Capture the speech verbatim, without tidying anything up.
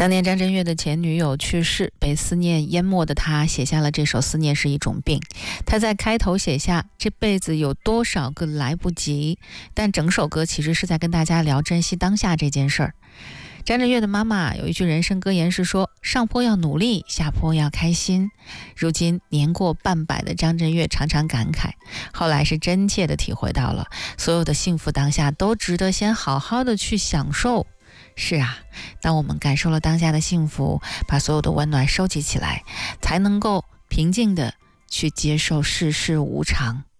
当年张震岳的前女友去世，被思念淹没的他写下了这首《思念是一种病》。他在开头写下这辈子有多少个来不及，但整首歌其实是在跟大家聊珍惜当下这件事儿。张震岳的妈妈有一句人生格言是说，上坡要努力，下坡要开心。如今年过半百的张震岳常常感慨，后来是真切地体会到了，所有的幸福当下都值得先好好的去享受。是啊，当我们感受了当下的幸福，把所有的温暖收集起来，才能够平静地去接受世事无常。